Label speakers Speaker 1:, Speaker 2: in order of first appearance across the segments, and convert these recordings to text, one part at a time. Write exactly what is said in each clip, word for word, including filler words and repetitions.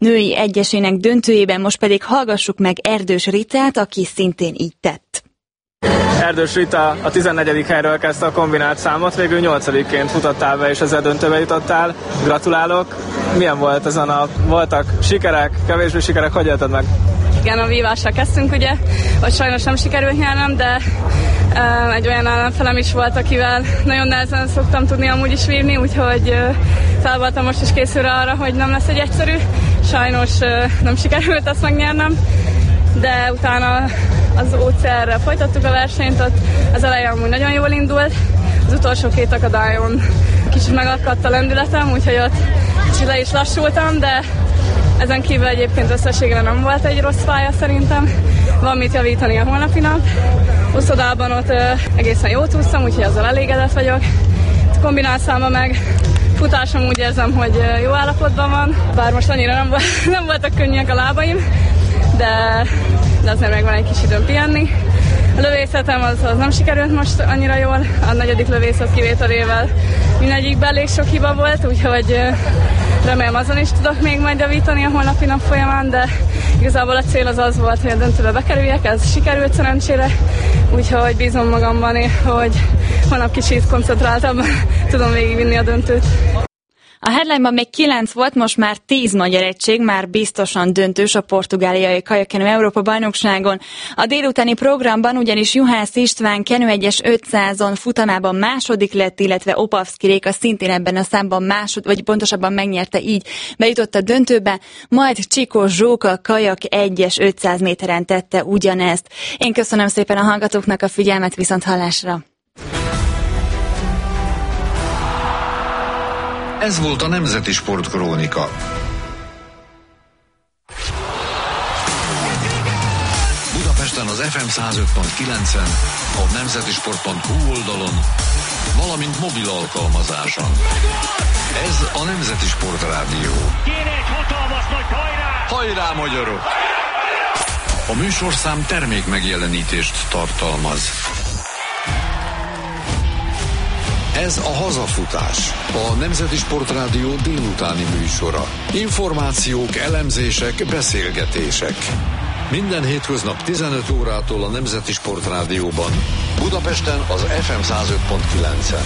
Speaker 1: női egyesének döntőjében. Most pedig hallgassuk meg Erdős Ritát, aki szintén így tett.
Speaker 2: Erdős Rita a tizennegyedik helyről kezdte a kombinált számot, végül nyolcadikként futottál be és ezzel döntőbe jutottál. Gratulálok! Milyen volt ez a nap? Voltak sikerek, kevésbé sikerek, hogy élted meg?
Speaker 3: Igen, a vívással kezdtünk, ugye, hogy sajnos nem sikerült nyernem, de uh, egy olyan ellenfelem is volt, akivel nagyon nehezen szoktam tudni amúgy is vívni, úgyhogy uh, fel voltam most is készülve arra, hogy nem lesz egy egyszerű. Sajnos uh, nem sikerült azt megnyernem, de utána az ó cé erre folytattuk a versenyt, ott az elején amúgy nagyon jól indult, az utolsó két akadályon kicsit megakadt a lendületem, úgyhogy ott kicsit le is lassultam, de ezen kívül egyébként összességében nem volt egy rossz pálya szerintem. Van mit javítani a holnapi nap. Uszodában ott ö, egészen jót úsztam, úgyhogy azzal elégedett vagyok. Kombinált száma meg futásom úgy érzem, hogy jó állapotban van, bár most annyira nem, volt, nem voltak könnyűek a lábaim, de, de azért meg van egy kis időm pihenni. A lövészetem az, az nem sikerült most annyira jól, a negyedik lövészet kivételével mindegyikben elég sok hiba volt, úgyhogy remélem azon is tudok még majd javítani a holnapi nap folyamán, de igazából a cél az az volt, hogy a döntőbe bekerüljek, ez sikerült szerencsére, úgyhogy bízom magamban, hogy holnap kicsit koncentráltabban tudom végigvinni a döntőt.
Speaker 1: A headline-ban még kilenc volt, most már tíz magyar egység, már biztosan döntős a portugáliai kajakkenő Európa-bajnokságon. A délutáni programban ugyanis Juhász István kenő egyes ötszázon futamában második lett, illetve Opavszky Réka szintén ebben a számban másod, vagy pontosabban megnyerte, így bejutott a döntőbe, majd Csikó Zsóka kajak egyes ötszáz méteren tette ugyanezt. Én köszönöm szépen a hallgatóknak a figyelmet, viszont hallásra!
Speaker 4: Ez volt a Nemzeti Sport Krónika. Budapesten az ef em száz öt pont kilencen, a nemzetisport pont hu oldalon, valamint mobil alkalmazáson. Ez a Nemzeti Sport Rádió.
Speaker 5: Kéne egy hatalmas nagy hajrá!
Speaker 4: Hajrá, magyarok! A műsorszám termék megjelenítést tartalmaz. Ez a Hazafutás, a Nemzeti Sport Rádió délutáni műsora. Információk, elemzések, beszélgetések. Minden hétköznap tizenöt órától a Nemzeti Sport Rádióban. Budapesten az ef em száz öt pont kilencen.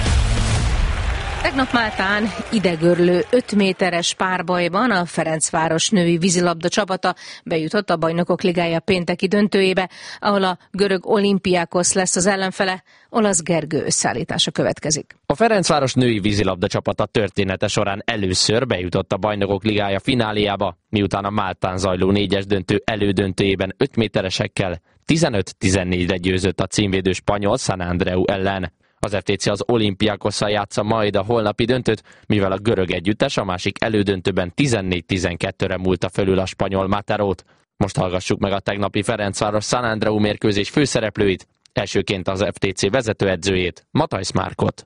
Speaker 6: Tegnap Máltán idegörlő öt méteres párbajban a Ferencváros női vízilabda csapata bejutott a Bajnokok Ligája pénteki döntőjébe, ahol a görög Olympiakos lesz az ellenfele. Olasz Gergő összeállítása következik.
Speaker 7: A Ferencváros női vízilabda csapata története során először bejutott a Bajnokok Ligája fináléjába, miután a Máltán zajló négyes döntő elődöntőjében öt méteresekkel tizenöt tizennégyre győzött a címvédő spanyol San Andreu ellen. Az ef té cé az Olympiakosszal játsza majd a holnapi döntőt, mivel a görög együttes a másik elődöntőben tizennégy tizenkettőre múlta fölül a spanyol Materót. Most hallgassuk meg a tegnapi Ferencváros San Andreu mérkőzés főszereplőit, elsőként az ef té cé vezetőedzőjét, Matthijs Márkot.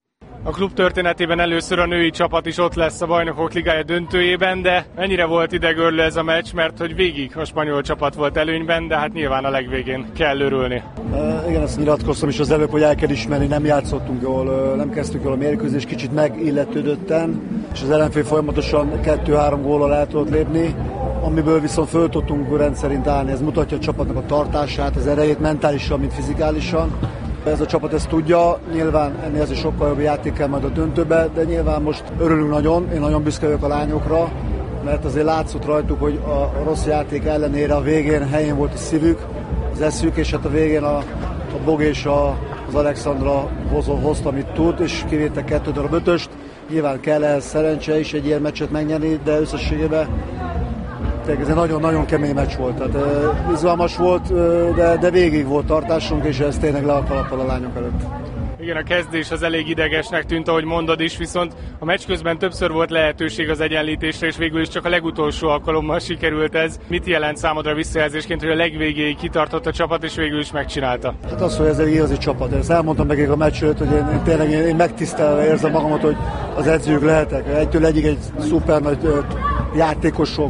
Speaker 2: A klub történetében először a női csapat is ott lesz a Bajnokok Ligája döntőjében, de mennyire volt idegörlő ez a meccs, mert hogy végig a spanyol csapat volt előnyben, de hát nyilván a legvégén kell örülni.
Speaker 8: Uh, igen, ezt nyilatkoztam is az előbb, hogy el kell ismerni, nem játszottunk jól, uh, nem kezdtük jól a mérkőzést, kicsit megilletődötten, és az ellenfél folyamatosan kettő-három góllal el tudott lépni, amiből viszont föl tudtunk rendszerint állni. Ez mutatja a csapatnak a tartását, az erejét mentálisan, mint fizikálisan. Ez a csapat ezt tudja, nyilván ennél azért sokkal jobb játék kell majd a döntőbe, de nyilván most örülünk nagyon, én nagyon büszke vagyok a lányokra, mert azért látszott rajtuk, hogy a rossz játék ellenére a végén helyén volt a szívük, az eszük, és hát a végén a, a Bog és a, az Alexandra hozta, amit tud, és kivétek kettő darab ötöst. Nyilván kell ehhez szerencse is egy ilyen meccset megnyerni, de összességében ez egy nagyon-nagyon kemény meccs volt, tehát uh, izgalmas volt, uh, de, de végig volt tartásunk, és ez tényleg le a kalappal a lányok előtt.
Speaker 2: Igen, a kezdés az elég idegesnek tűnt, ahogy mondod is, viszont a meccs közben többször volt lehetőség az egyenlítésre, és végül is csak a legutolsó alkalommal sikerült ez. Mit jelent számodra visszajelzésként, hogy a legvégéig kitartott a csapat, és végül is megcsinálta?
Speaker 8: Hát az, hogy ez egy igazi csapat. Ezt elmondtam nekik a meccs előtt, hogy én, én tényleg én, én megtisztelve érzem magamat, hogy az edzők lehetek. Egytől egyig egy szuper nagy játékosok,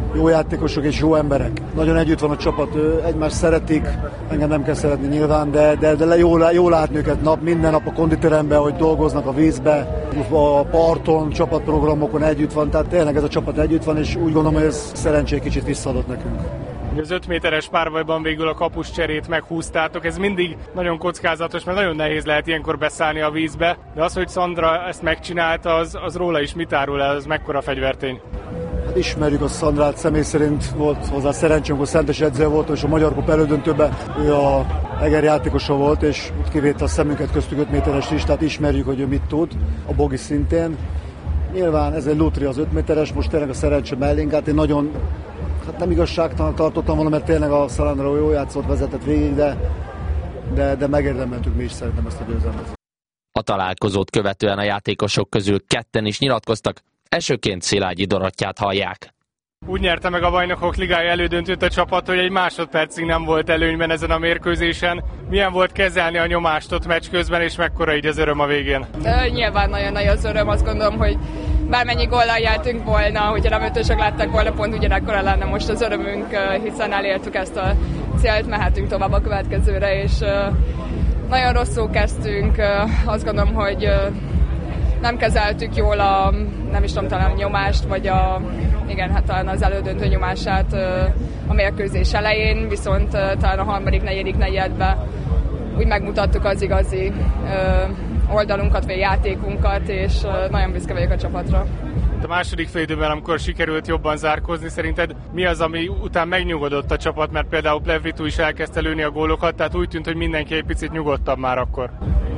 Speaker 8: jó játékosok és jó emberek. Nagyon együtt van a csapat, egymást szeretik, engem nem kell szeretni nyilván, de, de, de jó, jó látni őket nap, minden nap a konditeremben, hogy dolgoznak a vízbe, a parton, csapatprogramokon együtt van, tehát tényleg ez a csapat együtt van, és úgy gondolom, hogy ez szerencsé kicsit visszaadott nekünk.
Speaker 2: Az öt méteres párbajban végül a kapus cserét meghúztátok, ez mindig nagyon kockázatos, mert nagyon nehéz lehet ilyenkor beszállni a vízbe, de az, hogy Szandra ezt megcsinálta, az, az róla is mit árul el, az mekkora fegyvertény?
Speaker 8: Hát ismerjük a Szandrát, személy szerint volt hozzá szerencsém, amikor Szentes edző volt, és a Magyar Kupa elődöntőben ő a Eger játékosa volt, és kivétte a szemünket köztük öt méteres is, tehát ismerjük, hogy ő mit tud, a Bogi szintén. Nyilván ez egy lutri az öt méteres, most tényleg a szerencse mellénk, hát én nagyon hát nem igazságtalan tartottam volna, mert tényleg a Szalánra jó játszott, vezetett végig, de, de, de megérdemeltük mi is szerintem ezt a győzelmet.
Speaker 7: A találkozót követően a játékosok közül ketten is nyilatkoztak, elsőként Szilágyi Dorottyát hallják.
Speaker 2: Úgy nyerte meg a Bajnokok Ligája elődöntőt a csapat, hogy egy másodpercig nem volt előnyben ezen a mérkőzésen. Milyen volt kezelni a nyomást ott meccs közben, és mekkora így az öröm a végén?
Speaker 3: Ö, nyilván nagyon nagy az öröm, azt gondolom, hogy bármennyi góllal jártunk volna, hogyha nem ötösök lettek volna, pont ugyanekkora lenne most az örömünk, hiszen elértük ezt a célt, mehetünk tovább a következőre, és nagyon rosszul kezdtünk, azt gondolom, hogy nem kezeltük jól a, nem is tudom, talán a nyomást, vagy a, igen, hát talán az elődöntő nyomását a mérkőzés elején, viszont talán a harmadik, negyedik negyedben úgy megmutattuk az igazi oldalunkat, vagy játékunkat, és nagyon büszke vagyok a csapatra.
Speaker 2: A második félidőben, amikor sikerült jobban zárkózni, szerinted mi az, ami után megnyugodott a csapat, mert például Plevritu is elkezdte lőni a gólokat, tehát úgy tűnt, hogy mindenki egy picit nyugodtabb már akkor.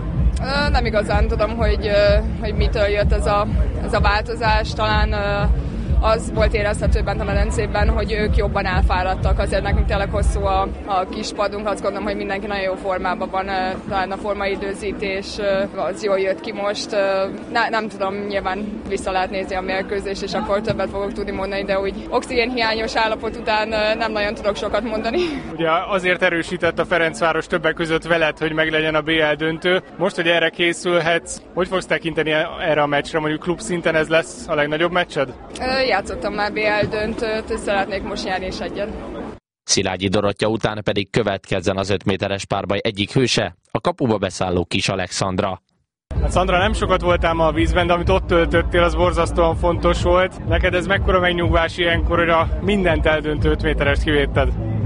Speaker 3: Nem igazán tudom, hogy, hogy mitől jött ez a, ez a változás, talán az volt érezhető bent a medencében, hogy ők jobban elfáradtak, azért nekünk tényleg hosszú a, a kispadunk, azt gondolom, hogy mindenki nagyon jó formában van, talán a formaidőzítés az jól jött ki most, ne, nem tudom, nyilván vissza lehet nézni a mérkőzést, és akkor többet fogok tudni mondani, de úgy oxigénhiányos állapot után nem nagyon tudok sokat mondani.
Speaker 2: Ugye azért erősített a Ferencváros többek között veled, hogy meglegyen a bé el döntő. Most, hogy erre készülhetsz, hogy fogsz tekinteni erre a meccsre, mondjuk klub szinten ez lesz a legnagyobb meccsed?
Speaker 3: Játszottam már bé el döntőt, és szeretnék most nyerni is egyet.
Speaker 7: Szilágyi Dorottya után pedig következzen az öt méteres párbaj egyik hőse, a kapuba beszálló Kis Alexandra.
Speaker 2: Hát Szandra, nem sokat voltál ma a vízben, de amit ott töltöttél, az borzasztóan fontos volt. Neked ez mekkora megnyugvás ilyenkor, hogy a mindent eldöntő öt méterest kivédted?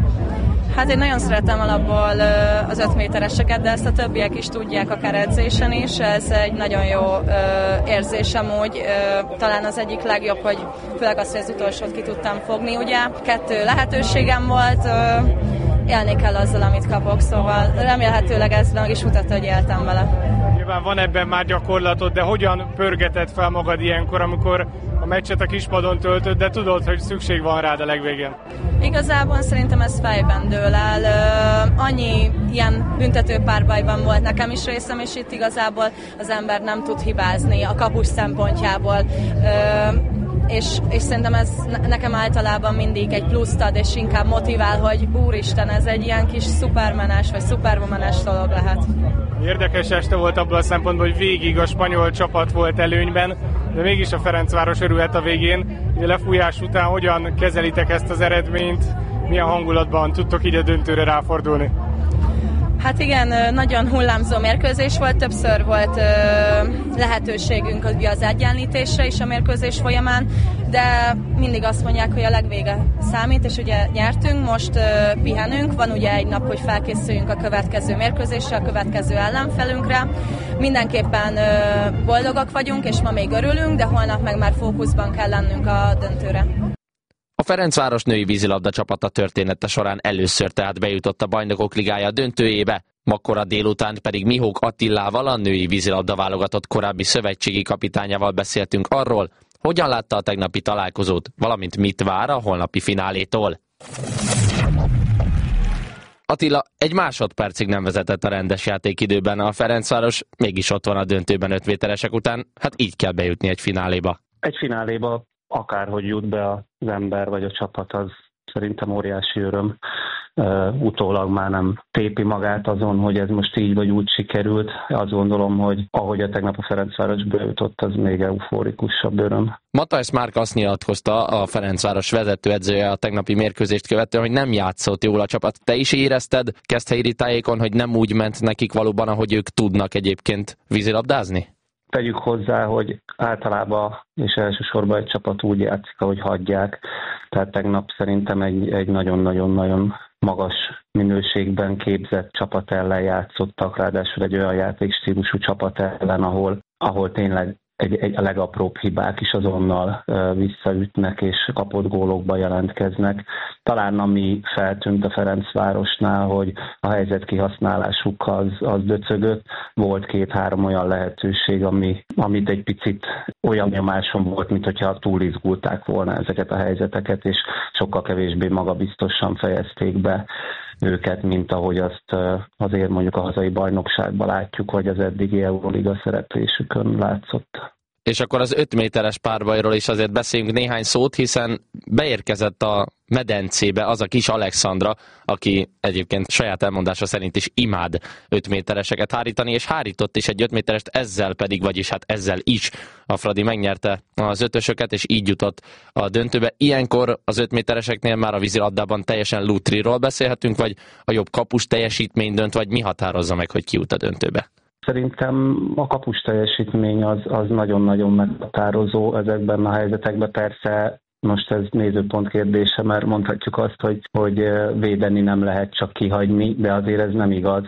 Speaker 9: Hát én nagyon szeretem alapból az öt métereseket, de ezt a többiek is tudják, akár edzésen is. Ez egy nagyon jó érzés amúgy. Talán az egyik legjobb, hogy főleg az, hogy az utolsót ki tudtam fogni. Ugye kettő lehetőségem volt, élni kell azzal, amit kapok, szóval remélhetőleg ez meg is mutatta, hogy éltem vele.
Speaker 2: Nyilván van ebben már gyakorlatod, de hogyan pörgeted fel magad ilyenkor, amikor a meccset a kispadon töltöd, de tudod, hogy szükség van rád a legvégén?
Speaker 9: Igazából szerintem ez fejben dől el. Annyi ilyen büntető párbajban volt nekem is részem, és itt igazából az ember nem tud hibázni a kapus szempontjából. És, és szerintem ez nekem általában mindig egy pluszt ad, és inkább motivál, hogy úristen, ez egy ilyen kis szupermenes vagy szuperwomanes dolog lehet.
Speaker 2: Érdekes este volt abban a szempontból, hogy végig a spanyol csapat volt előnyben, de mégis a Ferencváros örülhet a végén. Ugye lefújás után hogyan kezelitek ezt az eredményt? Milyen hangulatban tudtok így a döntőre ráfordulni?
Speaker 9: Hát igen, nagyon hullámzó mérkőzés volt, többször volt lehetőségünk az egyenlítésre is a mérkőzés folyamán, de mindig azt mondják, hogy a legvége számít, és ugye nyertünk, most pihenünk, van ugye egy nap, hogy felkészüljünk a következő mérkőzésre, a következő ellenfelünkre. Mindenképpen boldogak vagyunk, és ma még örülünk, de holnap meg már fókuszban kell lennünk a döntőre.
Speaker 7: A Ferencváros női vízilabda csapata története során először tehát bejutott a Bajnokok Ligája döntőjébe, makkora délután pedig Mihók Attilával, a női vízilabda válogatott korábbi szövetségi kapitányával beszéltünk arról, hogyan látta a tegnapi találkozót, valamint mit vár a holnapi finálétól. Attila, egy másodpercig nem vezetett a rendes játékidőben a Ferencváros, mégis ott van a döntőben öt méteresek után, hát így kell bejutni egy fináléba.
Speaker 10: Egy fináléba akárhogy jut be az ember vagy a csapat, az szerintem óriási öröm. uh, utólag már nem tépi magát azon, hogy ez most így vagy úgy sikerült. Azt gondolom, hogy ahogy a tegnap a Ferencvárosba jutott, az még euforikusabb öröm.
Speaker 7: Matthijs Márk azt nyilatkozta, a Ferencváros vezetőedzője a tegnapi mérkőzést követően, hogy nem játszott jól a csapat. Te is érezted Keszthelyi tájékon, hogy nem úgy ment nekik valóban, ahogy ők tudnak egyébként vízilabdázni?
Speaker 10: Tegyük hozzá, hogy általában és elsősorban egy csapat úgy játszik, ahogy hagyják. Tehát tegnap szerintem egy, egy nagyon-nagyon-nagyon magas minőségben képzett csapat ellen játszottak, ráadásul egy olyan játékstílusú csapat ellen, ahol, ahol tényleg egy, egy a legapróbb hibák is azonnal uh, visszaütnek és kapott gólokba jelentkeznek. Talán ami feltűnt a Ferencvárosnál, hogy a helyzet kihasználásuk az, az döcögött. Volt két-három olyan lehetőség, ami, amit egy picit olyan nyomáson volt, mint hogyha túlizgulták volna ezeket a helyzeteket, és sokkal kevésbé magabiztosan fejezték be őket, mint ahogy azt azért mondjuk a hazai bajnokságban látjuk, vagy az eddigi Euroliga szereplésükön látszott.
Speaker 7: És akkor az öt méteres párbajról is azért beszéljünk néhány szót, hiszen beérkezett a medencébe az a kis Alexandra, aki egyébként saját elmondása szerint is imád öt métereseket hárítani, és hárított is egy öt méterest, ezzel pedig, vagyis hát ezzel is a Fradi megnyerte az ötösöket, és így jutott a döntőbe. Ilyenkor az öt métereseknél már a vízilabdában teljesen lutriról beszélhetünk, vagy a jobb kapus teljesítmény dönt, vagy mi határozza meg, hogy ki jut a döntőbe?
Speaker 10: Szerintem a kapus teljesítmény az, az nagyon-nagyon meghatározó ezekben a helyzetekben. Persze most ez nézőpont kérdése, mert mondhatjuk azt, hogy, hogy védeni nem lehet csak kihagyni, de azért ez nem igaz.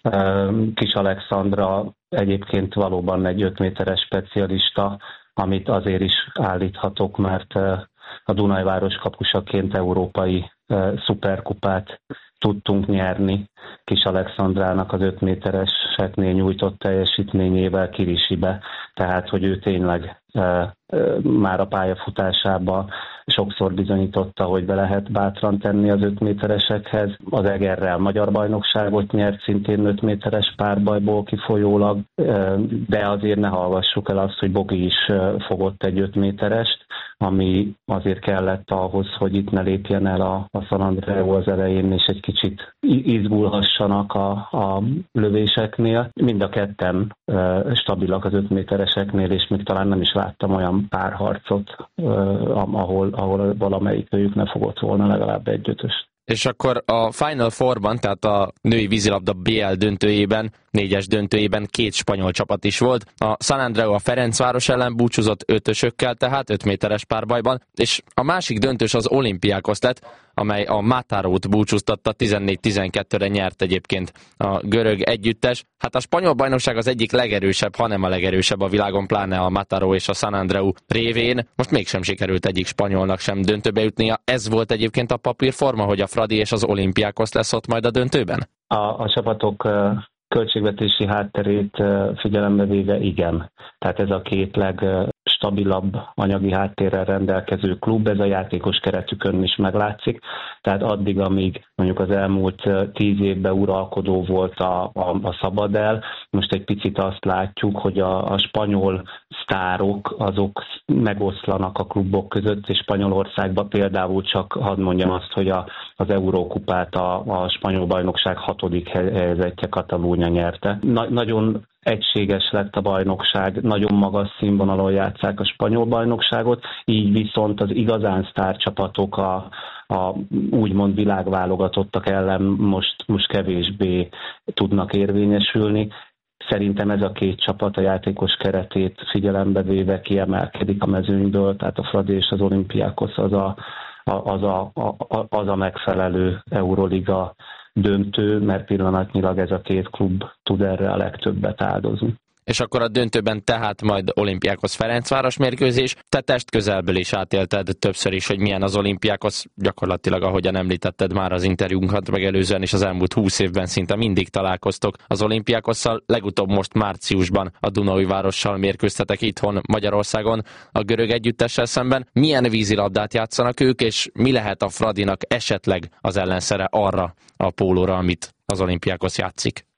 Speaker 10: Kis Alexandra egyébként valóban egy öt méteres specialista, amit azért is állíthatok, mert a Dunajváros kapusaként európai szuperkupát tudtunk nyerni Kis Alexandrának az öt métereseknél nyújtott teljesítményével Kirisibe. Tehát, hogy ő tényleg e, e, már a pályafutásában sokszor bizonyította, hogy be lehet bátran tenni az öt méteresekhez. Az Egerrel magyar bajnokságot nyert szintén öt méteres párbajból kifolyólag, e, de azért ne hallgassuk el azt, hogy Bogi is fogott egy öt méterest, ami azért kellett ahhoz, hogy itt ne lépjen el a, a San Andreu az elején, és egy kicsit izgulhassanak a, a lövéseknél. Mind a ketten e, stabilak az öt métereseknél, és még talán nem is láttam olyan párharcot, e, ahol, ahol valamelyik őjük ne fogott volna legalább egy ötöst.
Speaker 7: És akkor a Final Fourban, tehát a női vízilabda bé el döntőjében, négyes döntőjében két spanyol csapat is volt. A San Andreu a Ferencváros ellen búcsúzott ötösökkel, tehát öt méteres párbajban, és a másik döntős az Olympiakos lett, amely a Matarót búcsúztatta, tizennégy tizenkettőre nyert egyébként a görög együttes. Hát a spanyol bajnokság az egyik legerősebb, hanem a legerősebb a világon, pláne a Mataró és a San Andreu révén. Most mégsem sikerült egyik spanyolnak sem döntőbe jutnia. Ez volt egyébként a papírforma, hogy a Fradi és az Olympiakos lesz ott majd a döntőben?
Speaker 10: A, a csapatok költségvetési hátterét figyelembe véve igen. Tehát ez a két legstabilabb anyagi háttérrel rendelkező klub, ez a játékos keretükön is meglátszik. Tehát addig, amíg mondjuk az elmúlt tíz évben uralkodó volt a, a, a szabadel, most egy picit azt látjuk, hogy a, a spanyol sztárok azok megoszlanak a klubok között, és Spanyolországban például csak hadd mondjam azt, hogy a, az Eurókupát a, a spanyol bajnokság hatodik helyezettje Katalúnya nyerte. Na, nagyon egységes lett a bajnokság, nagyon magas színvonalon játsszák a spanyol bajnokságot, így viszont az igazán sztárcsapatok a, a úgymond világválogatottak ellen most, most kevésbé tudnak érvényesülni. Szerintem ez a két csapat a játékos keretét figyelembe véve kiemelkedik a mezőnyből, tehát a Fradi és az Olympiakos az a, az a, az a megfelelő Euroliga döntő, mert pillanatnyilag ez a két klub tud erre a legtöbbet áldozni.
Speaker 7: És akkor a döntőben tehát majd Olympiakos Ferencváros mérkőzés. Te testközelből is átélted többször is, hogy milyen az Olympiakos, gyakorlatilag ahogyan említetted már az interjúnkat megelőzően, és az elmúlt húsz évben szinte mindig találkoztok az Olympiakosszal, legutóbb most márciusban a Dunaújvárossal mérkőztetek itthon Magyarországon a görög együttessel szemben. Milyen vízilabdát játszanak ők, és mi lehet a Fradinak esetleg az ellenszere arra a pólóra, amit az Olympiakos játszik?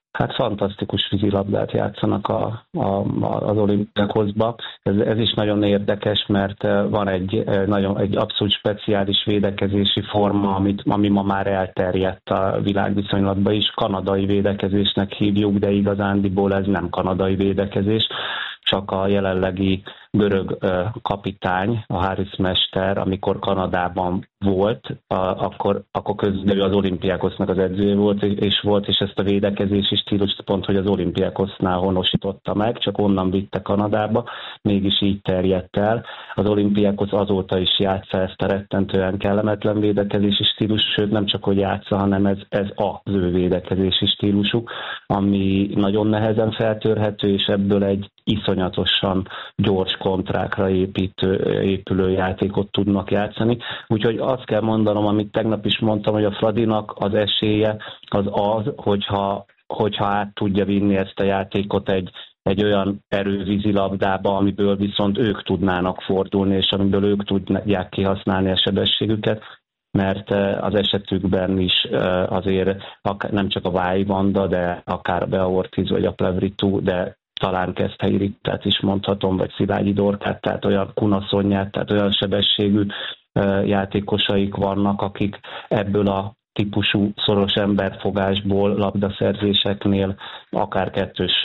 Speaker 10: Hát fantasztikus vízilabdát játszanak a, a, az olimpiákoszba. Ez, ez is nagyon érdekes, mert van egy, nagyon, egy abszolút speciális védekezési forma, amit, ami ma már elterjedt a világviszonylatban is. Kanadai védekezésnek hívjuk, de igazándiból ez nem kanadai védekezés, csak a jelenlegi görög kapitány, a Haris Mester, amikor Kanadában volt, akkor, akkor közben az Olimpiákosznak az edzője volt, és volt, és ezt a védekezési stílust pont, hogy az Olimpiákosznál honosította meg, csak onnan vitte Kanadába, mégis így terjedt el. Az Olimpiákosz azóta is játsza ezt a rettentően kellemetlen védekezési stílus, sőt nem csak hogy játsza, hanem ez, ez az ő védekezési stílusuk, ami nagyon nehezen feltörhető, és ebből egy iszonyatosan gyors kontrákra építő, épülő játékot tudnak játszani. Úgyhogy azt kell mondanom, amit tegnap is mondtam, hogy a Fradinak az esélye az az, hogyha, hogyha át tudja vinni ezt a játékot egy, egy olyan erővízilabdába, amiből viszont ők tudnának fordulni, és amiből ők tudják kihasználni a sebességüket, mert az esetükben is azért nem csak a Váj Vanda, de akár a Bea Ortiz vagy a Plevritu, de talán Keszthelyi Rittát is mondhatom, vagy Szilágyi Dorkát, tehát olyan Kunaszonyát, tehát olyan sebességű játékosaik vannak, akik ebből a típusú szoros emberfogásból, labdaszerzéseknél akár kettős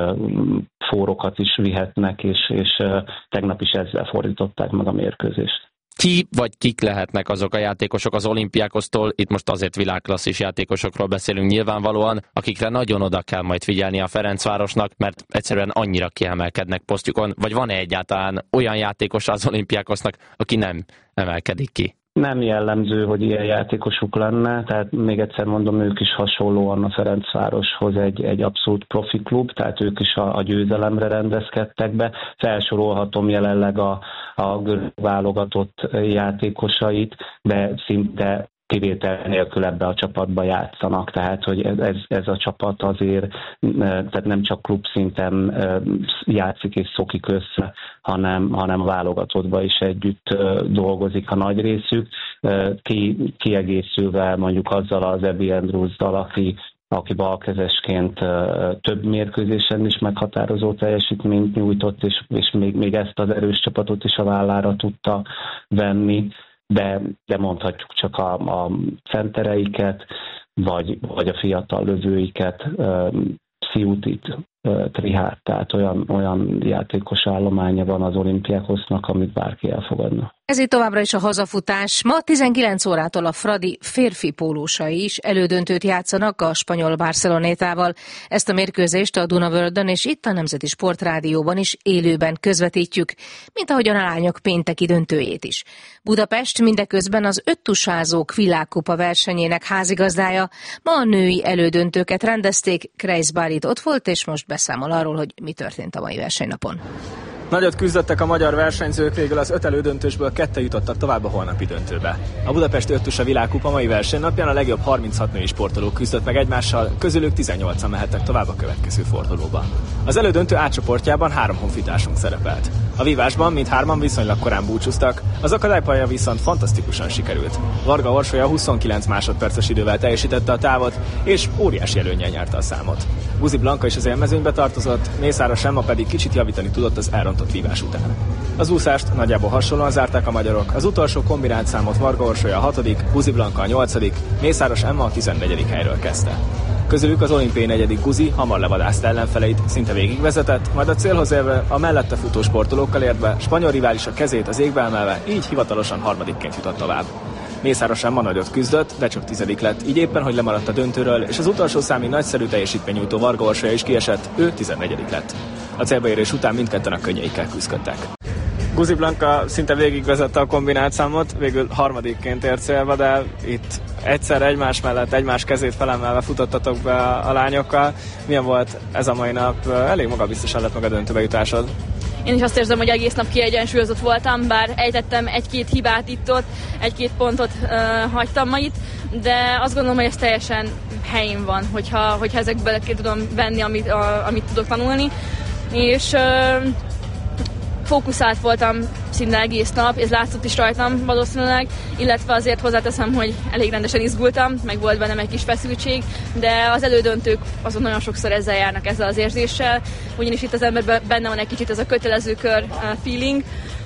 Speaker 10: fórokat is vihetnek, és, és tegnap is ezzel fordították meg a mérkőzést.
Speaker 7: Ki vagy kik lehetnek azok a játékosok az Olimpiákosztól, itt most azért világklasszis játékosokról beszélünk nyilvánvalóan, akikre nagyon oda kell majd figyelni a Ferencvárosnak, mert egyszerűen annyira kiemelkednek posztjukon, vagy van-e egyáltalán olyan játékos az Olimpiákosznak, aki nem emelkedik ki?
Speaker 10: Nem jellemző, hogy ilyen játékosuk lenne, tehát még egyszer mondom, ők is hasonlóan a Ferencvároshoz egy, egy abszolút profi klub, tehát ők is a, a győzelemre rendezkedtek be. Felsorolhatom jelenleg a, a görög válogatott játékosait, de szinte kivétel nélkül ebbe a csapatba játszanak, tehát hogy ez, ez a csapat azért tehát nem csak klubszinten játszik és szokik össze, hanem, hanem a válogatottban is együtt dolgozik a nagy részük, ki, kiegészülve mondjuk azzal az Ebi Andrewsdal, aki aki balkezesként több mérkőzésen is meghatározó teljesítményt nyújtott, és, és még, még ezt az erős csapatot is a vállára tudta venni. De, de mondhatjuk csak a, a centereiket, vagy, vagy a fiatal lövőiket, Sziutit, Trihát, tehát olyan, olyan játékos állománya van az Olimpiákosznak, amit bárki elfogadna.
Speaker 6: Ez itt továbbra is a hazafutás. Ma tizenkilenc órától a Fradi férfi pólósai is elődöntőt játszanak a spanyol Barcelonétával. Ezt a mérkőzést a Dunavöldön és itt a Nemzeti Sportrádióban is élőben közvetítjük, mint ahogyan a lányok pénteki döntőjét is. Budapest mindeközben az öttusázók világkupa versenyének házigazdája. Ma a női elődöntőket rendezték, Kreis Bálint ott volt, és most beszámol arról, hogy mi történt a mai versenynapon.
Speaker 11: Nagyot küzdöttek a magyar versenyzők, végül az öt elődöntősből kettő jutottak tovább a holnapi döntőbe. A budapesti öttusa világkupa mai versenynapján a legjobb harminchat női sportoló küzdött meg egymással, közülük tizennyolcan mehettek tovább a következő fordulóba. Az elődöntő átcsoportjában három honfitársunk szerepelt. A vívásban mindhárman viszonylag korán búcsúztak, az akadálypálya viszont fantasztikusan sikerült. Varga Orsolya huszonkilenc másodperces idővel teljesítette a távot, és óriási előnnyel nyerte a számot. Guzi Blanka is az élmezőnybe tartozott, Mészáros Emma pedig kicsit javítani tudott az elrontott vívás után. Az úszást nagyjából hasonlóan zárták a magyarok, az utolsó kombinált számot Varga Orsolya a hatodik, Guzi Blanka a nyolcadik, Mészáros Emma a tizennegyedik helyről kezdte. Közülük az olimpiai negyedik Guzi hamar levadázta ellenfeleit, szinte végigvezetett, majd a célhoz érve a mellette futó sportolókkal ért be, spanyol riválisa kezét az égbe emelve, így hivatalosan harmadikként jutott tovább. Mészáros Emma nagyot küzdött, de csak tizedik lett, így éppen, hogy lemaradt a döntőről, és az utolsó számig nagyszerű teljesítménynyújtó Varga Orsolya is kiesett, ő tizennegyedik lett. A célbaérés után mindketten a könnyeikkel küzdöttek. Guzi Blanka szinte végigvezette a kombinált számot, végül harmadikként ért célba, de itt egyszer egymás mellett, egymás kezét felemelve futottatok be a lányokkal. Milyen volt ez a mai nap? Elég magabiztosan lett meg a döntőbe jutásod.
Speaker 3: Én is azt érzem, hogy egész nap kiegyensúlyozott voltam, bár ejtettem egy-két hibát itt-ott, egy-két pontot uh, hagytam ma itt, de azt gondolom, hogy ez teljesen helyén van, hogyha, hogyha ezekből ki tudom venni, amit, a, amit tudok tanulni. És uh, fókuszált voltam szinte egész nap, ez látszott is rajtam valószínűleg, illetve azért hozzáteszem, hogy elég rendesen izgultam, meg volt bennem egy kis feszültség, de az elődöntők azon nagyon sokszor ezzel járnak, ezzel az érzéssel, ugyanis itt az emberben benne van egy kicsit ez a kötelező kör feeling,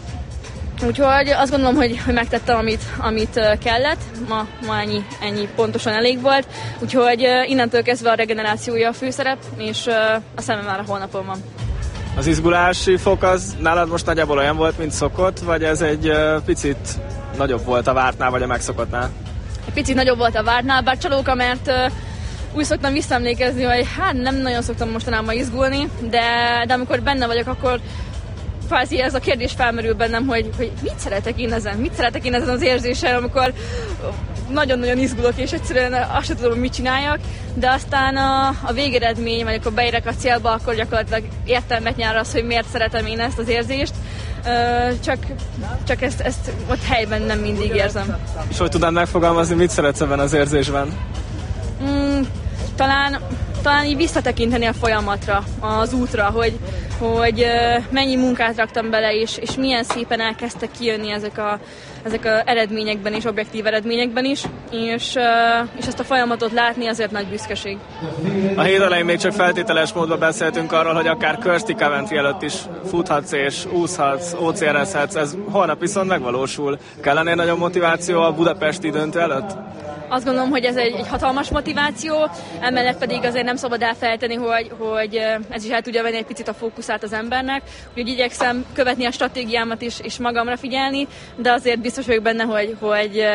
Speaker 3: úgyhogy azt gondolom, hogy, hogy megtettem, amit, amit kellett, ma, ma ennyi, ennyi pontosan elég volt, úgyhogy innentől kezdve a regenerációja a főszerep, és a szemem már a holnapon van.
Speaker 11: Az izgulási fok az nálad most nagyjából olyan volt, mint szokott, vagy ez egy uh, picit nagyobb volt a vártnál, vagy a megszokottnál?
Speaker 3: Egy picit nagyobb volt a vártnál, bár csalóka, mert uh, úgy szoktam visszaemlékezni, hogy hát nem nagyon szoktam mostanában izgulni, de, de amikor benne vagyok, akkor kvázi ez a kérdés felmerül bennem, hogy, hogy mit szeretek én ezen, mit szeretek én ezen az érzéssel, amikor nagyon-nagyon izgulok, és egyszerűen azt sem tudom, hogy mit csináljak, de aztán a, a végeredmény, vagy akkor beérek a célba, akkor gyakorlatilag értelmet nyer az, hogy miért szeretem én ezt az érzést, csak, csak ezt, ezt ott helyben nem mindig érzem.
Speaker 11: És hogy tudnád megfogalmazni, mit szeretsz ebben az érzésben?
Speaker 3: Mm, talán, talán így visszatekinteni a folyamatra, az útra, hogy, hogy mennyi munkát raktam bele, és, és milyen szépen elkezdtek kijönni ezek a ezek az eredményekben és objektív eredményekben is, és, és ezt a folyamatot látni azért nagy büszkeség.
Speaker 11: A hét elején még csak feltételes módban beszéltünk arról, hogy akár Kirsty Coventry előtt is futhatsz és úszhatsz, ó cé er ezhetsz, ez holnap viszont megvalósul. Kellene nagyon motiváció a budapesti döntő előtt?
Speaker 3: Azt gondolom, hogy ez egy, egy hatalmas motiváció, emellett pedig azért nem szabad elfelejteni, hogy, hogy ez is el tudja venni egy picit a fókuszát az embernek, úgyhogy igyekszem követni a stratégiámat is, és magamra figyelni, de azért biztos vagyok benne, hogy, hogy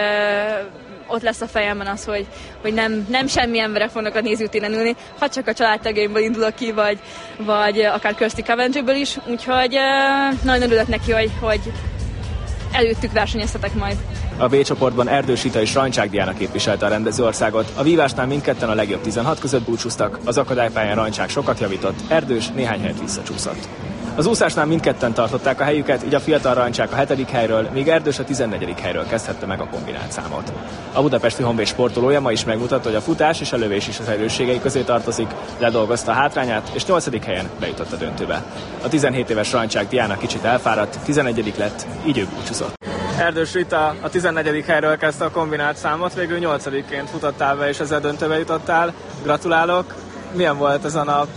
Speaker 3: ott lesz a fejemben az, hogy, hogy nem, nem semmi emberek fognak a nézőtéren ülni, ha csak a családtagjaimból indulok ki, vagy, vagy akár Kirsty Coventryből is, úgyhogy nagyon örülök neki, hogy, hogy előttük versenyeztetek majd.
Speaker 11: A B csoportban Erdős Rita és Rancsák Diana képviselte a rendezőországot. A vívásnál mindketten a legjobb tizenhat között búcsúztak, az akadálypályán Rancsák sokat javított, Erdős néhány helyet visszacsúszott. Az úszásnál mindketten tartották a helyüket, így a fiatal Rancsák a hetedik helyről, míg Erdős a tizennegyedik helyről kezdhette meg a kombinált számot. A budapesti Honvéd sportolója ma is megmutatta, hogy a futás és a lövés is az erősségei közé tartozik, ledolgozta a hátrányát, és nyolcadik helyen bejutott a döntőbe. A tizenhét éves Rancsák Diana kicsit elfáradt, tizennegyedik lett, így ő búcsúzott. Erdős Rita a tizennegyedik helyről kezdte a kombinált számot, végül nyolcadikként futottál be, és ezzel döntőbe jutottál. Gratulálok! Milyen volt ez a nap?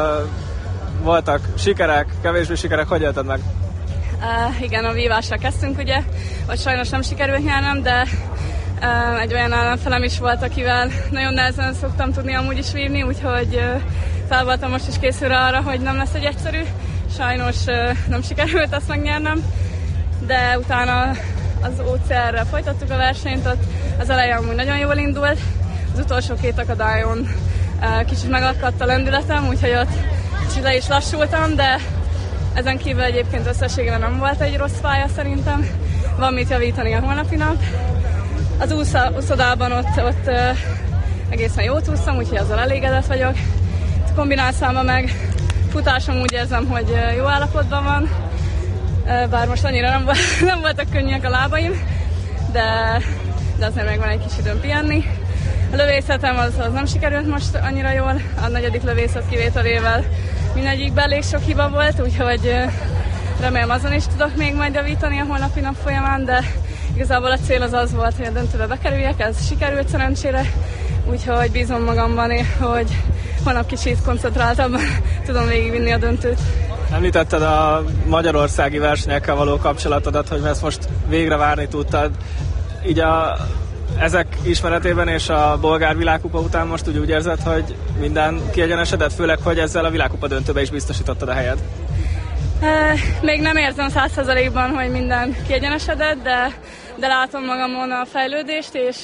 Speaker 11: Voltak sikerek, kevésbé sikerek, hogy élted meg?
Speaker 3: Uh, igen, a vívásra kezdtünk, ugye, hogy sajnos nem sikerült nyernem, de uh, egy olyan ellenfelem is volt, akivel nagyon nehezen szoktam tudni amúgy is vívni, úgyhogy uh, fel voltam most is készülve arra, hogy nem lesz egy egyszerű. Sajnos uh, nem sikerült azt megnyernem, de utána az ó cé erre folytattuk a versenyt, ott az elején amúgy nagyon jól indult, az utolsó két akadályon uh, kicsit megakadt a lendületem, úgyhogy ott kicsit le is lassultam, de ezen kívül egyébként összességében nem volt egy rossz pálya szerintem. Van mit javítani a holnapi nap. Az úsza, úszodában ott, ott uh, egészen jót úsztam, úgyhogy azzal elégedett vagyok. A kombinált számban meg futásom úgy érzem, hogy uh, jó állapotban van. Uh, bár most annyira nem, volt, nem voltak könnyűek a lábaim, de, de azért meg van egy kis időm pihenni. A lövészetem az, az nem sikerült most annyira jól, a negyedik lövészet kivételével mindegyikben elég sok hiba volt, úgyhogy remélem azon is tudok még majd javítani a holnapi nap folyamán, de igazából a cél az az volt, hogy a döntőbe bekerüljek, ez sikerült szerencsére, úgyhogy bízom magamban, hogy holnap kicsit koncentráltabban tudom végigvinni a döntőt.
Speaker 11: Említetted a magyarországi versenyekkel való kapcsolatodat, hogy ezt most végre várni tudtad. Így a ezek ismeretében és a bolgár világkupa után most úgy, úgy érzed, hogy minden kiegyenesedett, főleg, hogy ezzel a világkupa döntőbe is biztosítottad a helyed?
Speaker 3: E, még nem érzem száz százalékban, hogy minden kiegyenesedett, de, de látom magamon a fejlődést, és,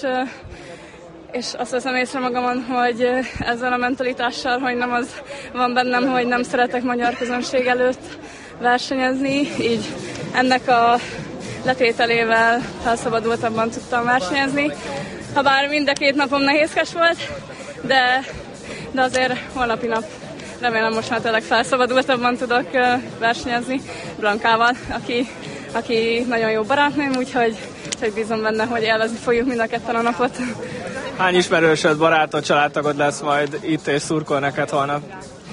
Speaker 3: és azt veszem észre magamon, hogy ezzel a mentalitással, hogy nem az van bennem, hogy nem szeretek magyar közönség előtt versenyezni, így ennek a letételével felszabadultabban tudtam versenyezni. Habár mind a két napom nehézkes volt, de, de azért holnapi nap remélem most már tényleg felszabadultabban tudok versenyezni Blankával, aki, aki nagyon jó barátnőm, úgyhogy, úgyhogy bízom benne, hogy élvezni fogjuk mind a ketten a napot.
Speaker 11: Hány ismerősöd, barátod, családtagod lesz majd itt és szurkol neked holnap?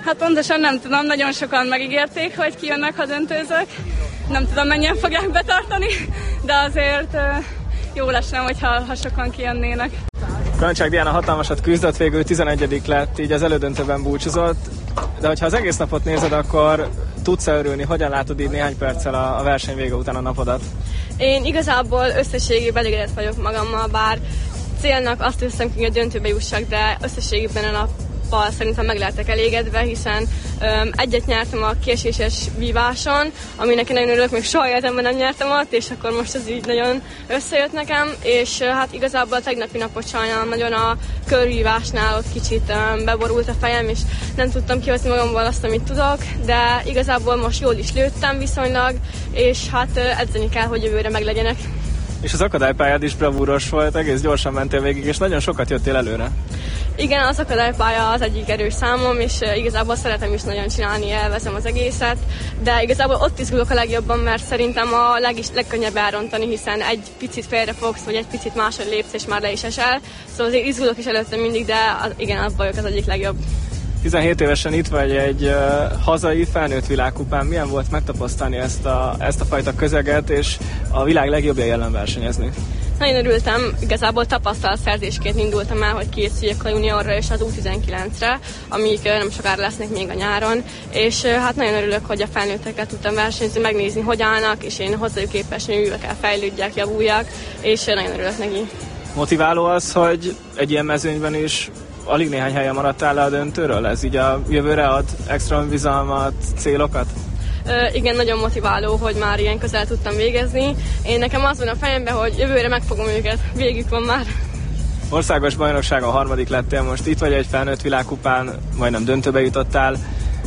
Speaker 3: Hát pontosan nem tudom, nagyon sokan megígérték, hogy kijönnek, ha döntőzök. Nem tudom, mennyien fogják betartani, de azért jó lesne, hogyha ha sokan kijönnének.
Speaker 11: Kalancsák Diana hatalmasat küzdött, végül tizenegyedik lett, így az elődöntőben búcsúzott, de hogyha az egész napot nézed, akkor tudsz örülni, hogyan látod így néhány perccel a, a verseny vége után a napodat?
Speaker 3: Én igazából összességében elégedett vagyok magammal, bár célnak azt hiszem, hogy a döntőbe jussak, de összességében a nappal szerintem meg lehetek elégedve, hiszen öm, egyet nyertem a kieséses víváson, aminek én nagyon örülök, még soha életemben nem nyertem ott, és akkor most ez így nagyon összejött nekem, és hát igazából a tegnapi napot sajnálom nagyon, a körvívásnál ott kicsit öm, beborult a fejem, és nem tudtam kihozni magamból azt, amit tudok, de igazából most jól is lőttem viszonylag, és hát edzeni kell, hogy jövőre meglegyenek.
Speaker 11: És az akadálypályád is bravúros volt, egész gyorsan mentél végig, és nagyon sokat jöttél előre.
Speaker 3: Igen, az akadálypálya az egyik erős számom, és igazából szeretem is nagyon csinálni, élvezem az egészet, de igazából ott izgulok a legjobban, mert szerintem a leg is, legkönnyebb elrontani, hiszen egy picit félrefogsz, vagy egy picit máshogy lépsz, és már le is esel. Szóval azért izgulok is előtte mindig, de az, igen, az vagyok az egyik legjobb.
Speaker 11: tizenhét évesen itt vagy egy uh, hazai felnőtt világkupán. Milyen volt megtapasztalni ezt a, ezt a fajta közeget, és a világ legjobbjai ellen versenyezni?
Speaker 3: Nagyon örültem, igazából tapasztalatszerzésként indultam el, hogy készüljek a juniorra és az U tizenkilencre, amik nem sokára lesznek még a nyáron, és hát nagyon örülök, hogy a felnőttekkel tudtam versenyezni, megnézni, hogy állnak, és én hozzájuk képes nővekkel fejlődjek, javuljak, és nagyon örülök neki.
Speaker 11: Motiváló az, hogy egy ilyen mezőnyben is alig néhány helyen maradtál le a döntőről? Ez így a jövőre ad extra önbizalmat, célokat?
Speaker 3: Ö, igen, nagyon motiváló, hogy már ilyen közel tudtam végezni. Én nekem az van a fejemben, hogy jövőre megfogom őket, végük van már.
Speaker 11: Országos bajnokságon harmadik lettél, most itt vagy egy felnőtt világkupán, majdnem döntőbe jutottál.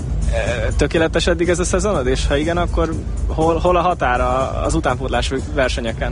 Speaker 11: Tökéletes eddig ez a szezonod? És ha igen, akkor hol, hol a határa az utánpótlás versenyeken?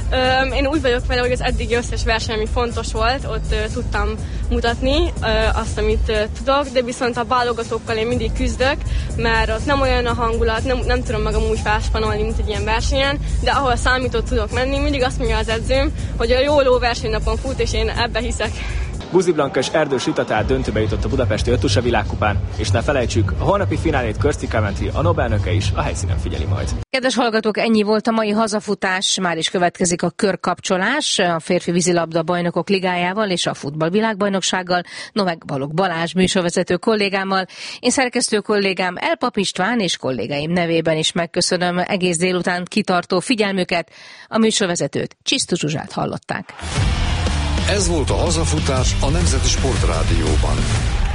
Speaker 3: Ö, én úgy vagyok vele, hogy az eddigi összes verseny, ami fontos volt, ott ö, tudtam mutatni ö, azt, amit ö, tudok, de viszont a válogatókkal én mindig küzdök, mert ott nem olyan a hangulat, nem, nem tudom magam úgy felspanolni, mint egy ilyen versenyen, de ahol számított tudok menni, mindig azt mondja az edzőm, hogy a jó ló versenynapon fut, és én ebbe hiszek.
Speaker 11: Buzi Blanka és Erdős Rita tehát döntőbe jutott a budapesti öttusa világkupán, és ne felejtsük, a holnapi finálét Körsti Coventry, a Nobelnöke is a helyszínen figyeli majd.
Speaker 6: Kedves hallgatók, ennyi volt a mai hazafutás, már is következik a körkapcsolás a férfi vízilabda bajnokok ligájával és a futballvilágbajnoksággal, Novák Balogh Balázs műsorvezető kollégámmal. Én szerkesztő kollégám Elpap István és kollégáim nevében is megköszönöm egész délután kitartó figyelmüket. A műsorvezetőt, Csisztu Zsuzsát hallották.
Speaker 4: Ez volt a hazafutás a Nemzeti Sportrádióban.